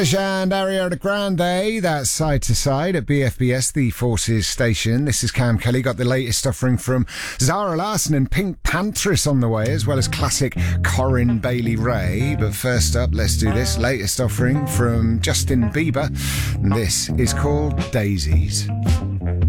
And Ariana Grande, that's Side to Side at BFBS, the Forces station. This is Cam Kelly, got the latest offering from Zara Larsson and Pink Panthers on the way, as well as classic Corinne Bailey Rae. But first up, let's do this latest offering from Justin Bieber. And this is called Daisies.